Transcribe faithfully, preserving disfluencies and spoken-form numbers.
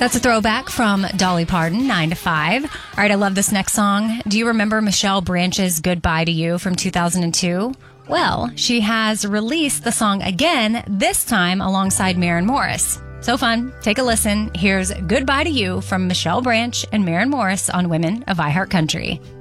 That's a throwback from Dolly Parton, nine to five. All right, I love this next song. Do you remember Michelle Branch's Goodbye to You from two thousand two? Well, she has released the song again, this time alongside Maren Morris. So fun. Take a listen. Here's Goodbye to You from Michelle Branch and Maren Morris on Women of iHeart Country.